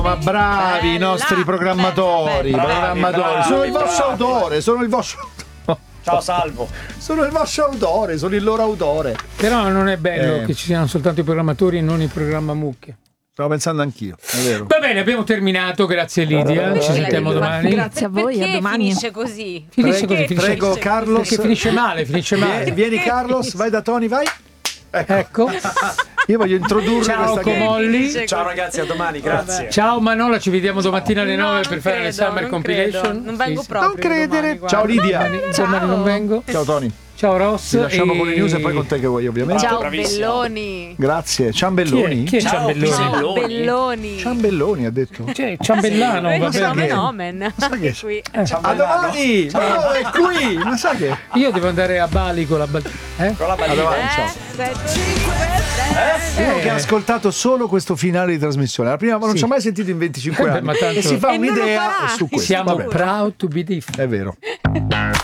Ma bravi i nostri programmatori. Sono il vostro autore, Ciao Salvo. Sono il vostro autore, sono il loro autore. Però non è bello che ci siano soltanto i programmatori e non il programma mucche. Stavo pensando anch'io, è vero. Va bene, abbiamo terminato, grazie Lidia, ci sentiamo domani. Grazie a voi, Perché a domani. finisce così? Finisce così, finisce Prego così. Carlos. Perché finisce male. Vieni Carlos, vai da Tony, vai. Ecco. Io voglio introdurre Ciao questa Comolli. Ciao ragazzi, a domani, grazie. Ciao Manola, ci vediamo domattina alle 9 No, per fare le Summer Compilation. Non vengo Sì, proprio. Non credere. domani, guarda. Ciao Lidia. Domani non vengo. Ciao Tony. Ciao Ross. Ti lasciamo con le news e poi con te che vuoi ovviamente. Ciao Bravissimo. Belloni. Grazie. Ciambelloni. Chi è Ciambelloni? Ciao. Belloni. Ciambelloni ha detto. C'è Ciambellano, va Ciao bene. Fenomen. Anche qui. A domani! Ma è qui! Ma sai che? Io devo andare a Bali con la Con la A balena. domani, ciao. 7, 5, 6. Uno che ha ascoltato solo questo finale di trasmissione. La prima, non ci ho mai sentito in 25 Beh, anni. ma tanto- E si fa E non lo un'idea farà. su questo. Siamo Vabbè, proud to be different. è vero.